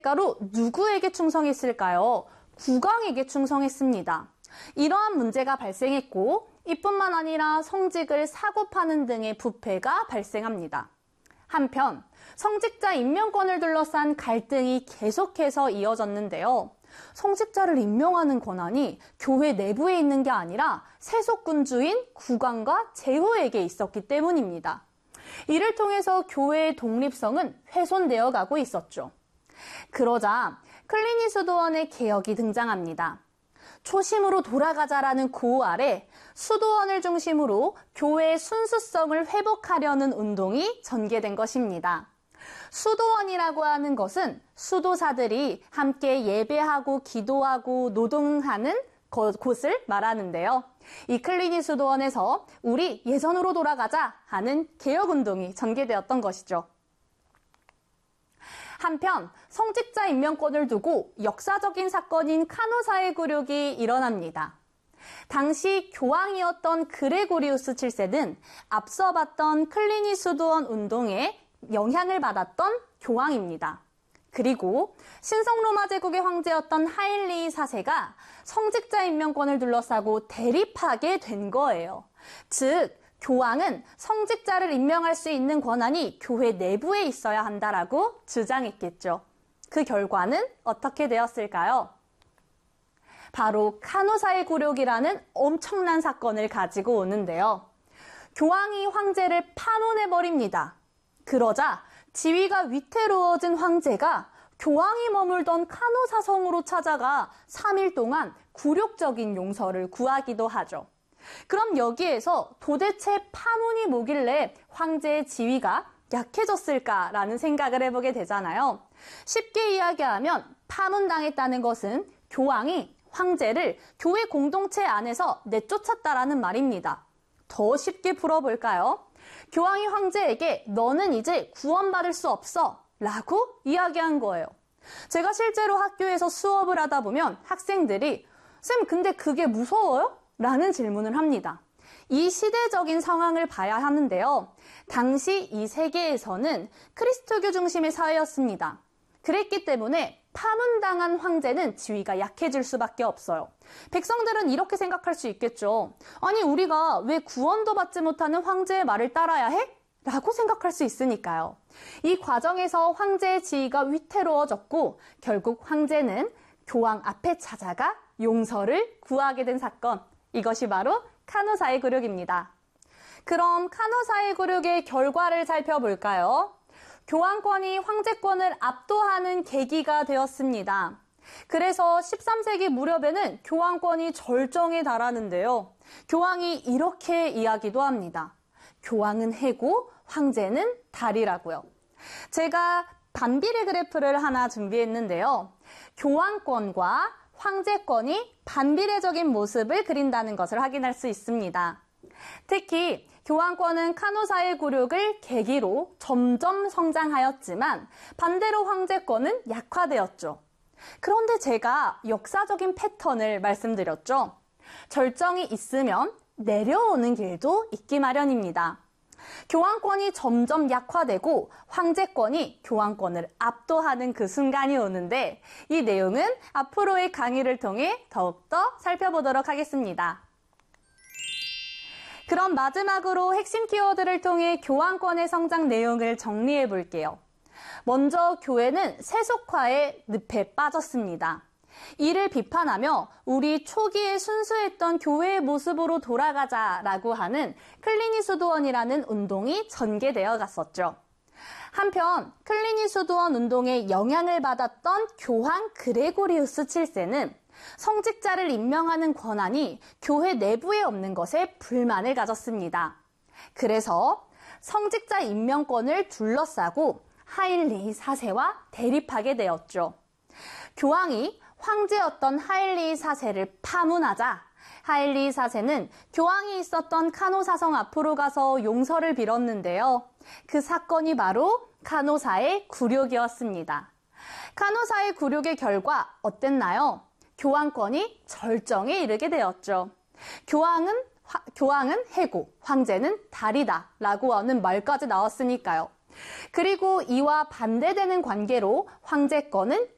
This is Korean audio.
가로 누구에게 충성했을까요? 국왕에게 충성했습니다. 이러한 문제가 발생했고 이뿐만 아니라 성직을 사고 파는 등의 부패가 발생합니다. 한편 성직자 임명권을 둘러싼 갈등이 계속해서 이어졌는데요. 성직자를 임명하는 권한이 교회 내부에 있는 게 아니라 세속군주인 국왕과 제후에게 있었기 때문입니다. 이를 통해서 교회의 독립성은 훼손되어 가고 있었죠. 그러자 클리니 수도원의 개혁이 등장합니다. 초심으로 돌아가자라는 구호 아래 수도원을 중심으로 교회의 순수성을 회복하려는 운동이 전개된 것입니다. 수도원이라고 하는 것은 수도사들이 함께 예배하고 기도하고 노동하는 곳을 말하는데요. 이 클리니 수도원에서 우리 예전으로 돌아가자 하는 개혁운동이 전개되었던 것이죠. 한편 성직자 임명권을 두고 역사적인 사건인 카노사의 굴욕이 일어납니다. 당시 교황이었던 그레고리우스 7세는 앞서 봤던 클리니 수도원 운동에 영향을 받았던 교황입니다. 그리고 신성로마 제국의 황제였던 하일리 4세가 성직자 임명권을 둘러싸고 대립하게 된 거예요. 즉 교황은 성직자를 임명할 수 있는 권한이 교회 내부에 있어야 한다라고 주장했겠죠. 그 결과는 어떻게 되었을까요? 바로 카노사의 굴욕이라는 엄청난 사건을 가지고 오는데요. 교황이 황제를 파문해버립니다. 그러자 지위가 위태로워진 황제가 교황이 머물던 카노사 성으로 찾아가 3일 동안 굴욕적인 용서를 구하기도 하죠. 그럼 여기에서 도대체 파문이 뭐길래 황제의 지위가 약해졌을까라는 생각을 해보게 되잖아요. 쉽게 이야기하면 파문당했다는 것은 교황이 황제를 교회 공동체 안에서 내쫓았다라는 말입니다. 더 쉽게 풀어볼까요? 교황이 황제에게 너는 이제 구원받을 수 없어 라고 이야기한 거예요. 제가 실제로 학교에서 수업을 하다 보면 학생들이 쌤 근데 그게 무서워요? 라는 질문을 합니다. 이 시대적인 상황을 봐야 하는데요. 당시 이 세계에서는 그리스도교 중심의 사회였습니다. 그랬기 때문에 파문당한 황제는 지위가 약해질 수밖에 없어요. 백성들은 이렇게 생각할 수 있겠죠. 아니 우리가 왜 구원도 받지 못하는 황제의 말을 따라야 해? 라고 생각할 수 있으니까요. 이 과정에서 황제의 지위가 위태로워졌고 결국 황제는 교황 앞에 찾아가 용서를 구하게 된 사건. 이것이 바로 카노사의 굴욕입니다. 그럼 카노사의 굴욕의 결과를 살펴볼까요? 교황권이 황제권을 압도하는 계기가 되었습니다. 그래서 13세기 무렵에는 교황권이 절정에 달하는데요. 교황이 이렇게 이야기도 합니다. 교황은 해고, 황제는 달이라고요. 제가 반비례 그래프를 하나 준비했는데요. 교황권과 황제권이 반비례적인 모습을 그린다는 것을 확인할 수 있습니다. 특히 교황권은 카노사의 굴욕을 계기로 점점 성장하였지만 반대로 황제권은 약화되었죠. 그런데 제가 역사적인 패턴을 말씀드렸죠. 절정이 있으면 내려오는 길도 있기 마련입니다. 교황권이 점점 약화되고 황제권이 교황권을 압도하는 그 순간이 오는데 이 내용은 앞으로의 강의를 통해 더욱더 살펴보도록 하겠습니다. 그럼 마지막으로 핵심 키워드를 통해 교황권의 성장 내용을 정리해 볼게요. 먼저 교회는 세속화의 늪에 빠졌습니다. 이를 비판하며 우리 초기에 순수했던 교회의 모습으로 돌아가자라고 하는 클리니 수도원이라는 운동이 전개되어 갔었죠. 한편 클리니 수도원 운동에 영향을 받았던 교황 그레고리우스 7세는 성직자를 임명하는 권한이 교회 내부에 없는 것에 불만을 가졌습니다. 그래서 성직자 임명권을 둘러싸고 하일리 4세와 대립하게 되었죠. 교황이 황제였던 하일리 4세를 파문하자 하일리 4세는 교황이 있었던 카노사성 앞으로 가서 용서를 빌었는데요. 그 사건이 바로 카노사의 굴욕이었습니다. 카노사의 굴욕의 결과 어땠나요? 교황권이 절정에 이르게 되었죠. 교황은 해고, 황제는 달이다 라고 하는 말까지 나왔으니까요. 그리고 이와 반대되는 관계로 황제권은